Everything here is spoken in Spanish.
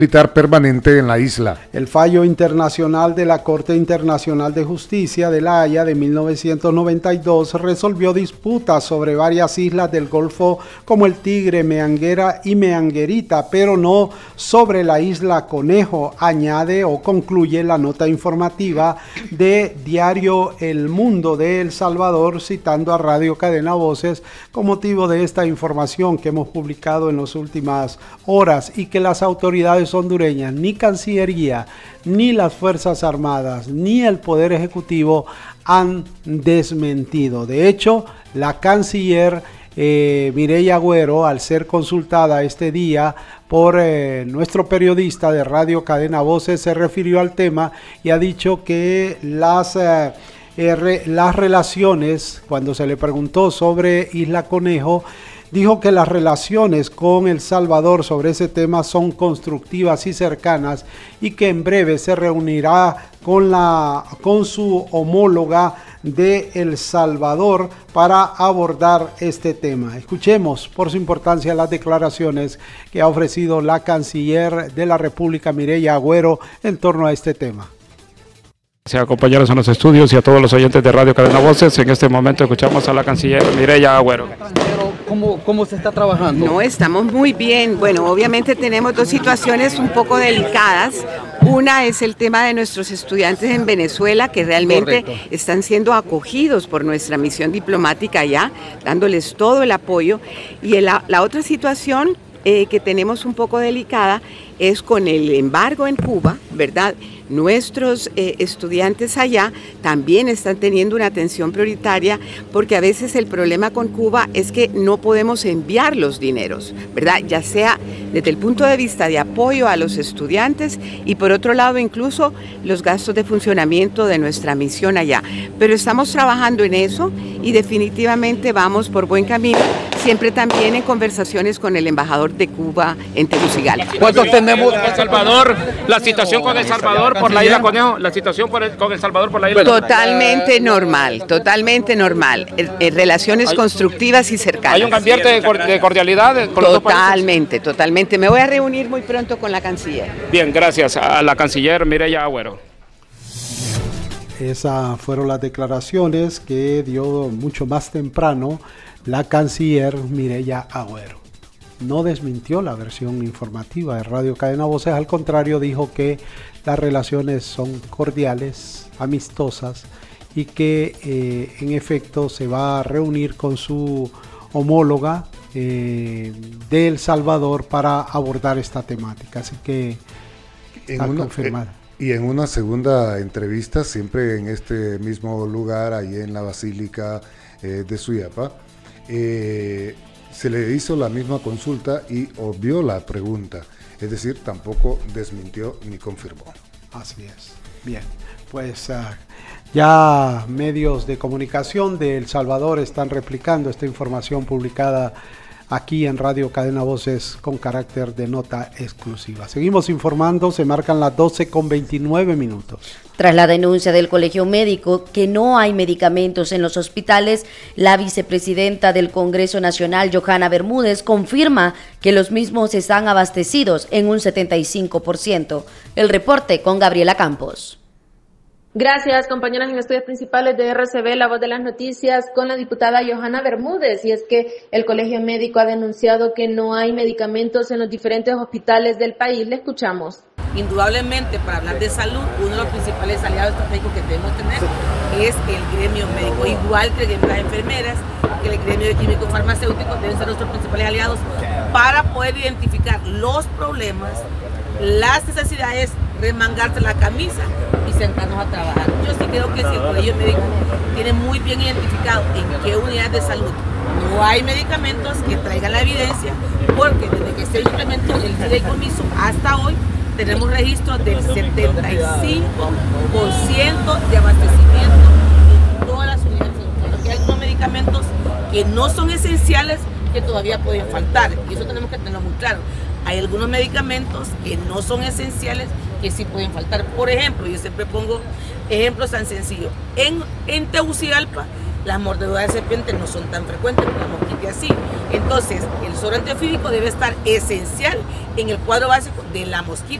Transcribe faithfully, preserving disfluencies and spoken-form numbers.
militar permanente en la isla. El fallo internacional de la Corte Internacional de Justicia de La Haya de mil novecientos noventa y dos resolvió disputas sobre varias islas del Golfo como el Tigre, Meanguera y Meanguerita, pero no sobre la isla Conejo, añade o concluye la nota informativa de Diario El Mundo de El Salvador, citando a Radio Cadena Voces con motivo de esta información que hemos publicado en las últimas horas y que las autoridades hondureñas, ni Cancillería, ni las Fuerzas Armadas, ni el Poder Ejecutivo han desmentido. De hecho, la canciller eh, Mireya Agüero, al ser consultada este día por eh, nuestro periodista de Radio Cadena Voces, se refirió al tema y ha dicho que las... Eh, eh, re, las relaciones, cuando se le preguntó sobre Isla Conejo, dijo que las relaciones con El Salvador sobre ese tema son constructivas y cercanas y que en breve se reunirá con, la, con su homóloga de El Salvador para abordar este tema. Escuchemos por su importancia las declaraciones que ha ofrecido la canciller de la República, Mireya Agüero, en torno a este tema. Gracias, compañeros en los estudios y a todos los oyentes de Radio Cadena Voces. En este momento escuchamos a la canciller Mireya Agüero. ¿Cómo, ¿Cómo se está trabajando? No, estamos muy bien. Bueno, obviamente tenemos dos situaciones un poco delicadas. Una es el tema de nuestros estudiantes en Venezuela, que realmente Correcto. están siendo acogidos por nuestra misión diplomática allá, dándoles todo el apoyo. Y la, la otra situación eh, que tenemos un poco delicada es con el embargo en Cuba, ¿verdad? Nuestros eh, estudiantes allá también están teniendo una atención prioritaria porque a veces el problema con Cuba es que no podemos enviar los dineros, ¿verdad? Ya sea desde el punto de vista de apoyo a los estudiantes y por otro lado incluso los gastos de funcionamiento de nuestra misión allá. Pero estamos trabajando en eso y definitivamente vamos por buen camino, siempre también en conversaciones con el embajador de Cuba en Tegucigalpa. ¿Cuántos tenemos? El Salvador, la situación con El Salvador por la isla Conejo, la situación por el, con El Salvador por la isla. Totalmente normal, totalmente normal. En, en relaciones hay, constructivas y cercanas. ¿Hay un ambiente de, de cordialidad con los dos países? Totalmente, totalmente. Me voy a reunir muy pronto con la canciller. Bien, gracias a la canciller Mireya Agüero. Esas fueron las declaraciones que dio mucho más temprano la canciller Mireya Agüero. No desmintió la versión informativa de Radio Cadena Voces, al contrario dijo que las relaciones son cordiales, amistosas y que eh, en efecto se va a reunir con su homóloga eh, de El Salvador para abordar esta temática, así que está confirmada. Eh, y en una segunda entrevista, siempre en este mismo lugar, ahí en la Basílica eh, de Suyapa, eh, se le hizo la misma consulta y obvió la pregunta, es decir, tampoco desmintió ni confirmó. Así es. Bien, pues uh, ya medios de comunicación de El Salvador están replicando esta información publicada aquí en Radio Cadena Voces con carácter de nota exclusiva. Seguimos informando, se marcan las doce con veintinueve minutos. Tras la denuncia del Colegio Médico que no hay medicamentos en los hospitales, la vicepresidenta del Congreso Nacional, Johanna Bermúdez, confirma que los mismos están abastecidos en un setenta y cinco por ciento. El reporte con Gabriela Campos. Gracias, compañeras en estudios principales de R C B, La Voz de las Noticias, con la diputada Johanna Bermúdez. Y es que el Colegio Médico ha denunciado que no hay medicamentos en los diferentes hospitales del país. Le escuchamos. Indudablemente, para hablar de salud, uno de los principales aliados estratégicos que debemos tener es el gremio médico, igual que el gremio de las enfermeras, que el gremio de químicos farmacéuticos deben ser nuestros principales aliados para poder identificar los problemas, las necesidades, remangarse la camisa y sentarnos a trabajar. Yo sí creo que si el Colegio Médico tiene muy bien identificado en qué unidades de salud no hay medicamentos, que traigan la evidencia, porque desde que se implementó el fideicomiso hasta hoy, tenemos registro del setenta y cinco por ciento de abastecimiento en todas las unidades de salud. Porque hay algunos medicamentos que no son esenciales que todavía pueden faltar, y eso tenemos que tenerlo muy claro. Hay algunos medicamentos que no son esenciales que sí pueden faltar. Por ejemplo, yo siempre pongo ejemplos tan sencillos. En, en Tegucigalpa las mordeduras de serpiente no son tan frecuentes, pero la mosquitia sí. Entonces, el suero antiofídico debe estar esencial en el cuadro básico de la mosquita.